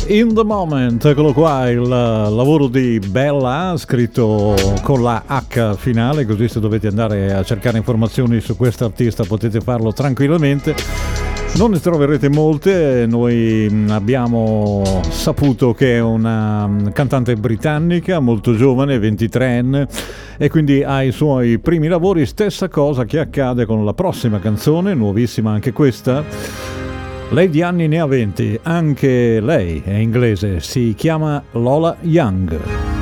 In the Moment, eccolo qua, il lavoro di Bella, scritto con la H finale, così se dovete andare a cercare informazioni su questo artista potete farlo tranquillamente. Non ne troverete molte, noi abbiamo saputo che è una cantante britannica molto giovane, 23enne, e quindi ha i suoi primi lavori. Stessa cosa che accade con la prossima canzone, nuovissima anche questa. Lei di anni ne ha 20, anche lei è inglese, si chiama Lola Young.